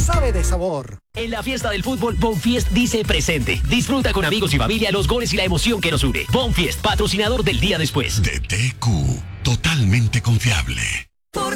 sabe de sabor. En la fiesta del fútbol, Bonfiest dice presente. Disfruta con amigos y familia los goles y la emoción que nos une. Bonfiest, patrocinador del día después. DTQ, totalmente confiable.